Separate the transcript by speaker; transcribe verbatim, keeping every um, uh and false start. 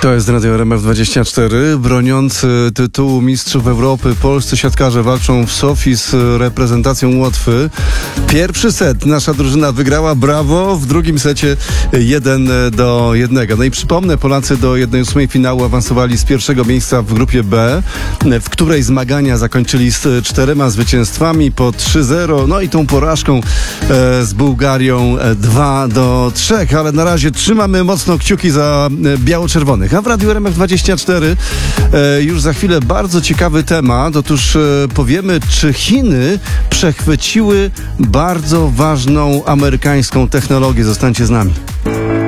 Speaker 1: To jest Radio R M F dwadzieścia cztery. Broniący tytułu Mistrzów Europy polscy siatkarze walczą w Sofii z reprezentacją Łotwy. Pierwszy set nasza drużyna wygrała, brawo. W drugim secie jeden do jednego. No i przypomnę, Polacy do jednej ósmej finału awansowali z pierwszego miejsca w grupie B, w której zmagania zakończyli z czterema zwycięstwami po trzy zero. No i tą porażką e, z Bułgarią dwa do trzech. Ale na razie trzymamy mocno kciuki za e, biało-czerwonych. A w Radiu R M F dwadzieścia cztery e, już za chwilę bardzo ciekawy temat. Otóż e, powiemy, czy Chiny przechwyciły bardzo ważną amerykańską technologię. Zostańcie z nami.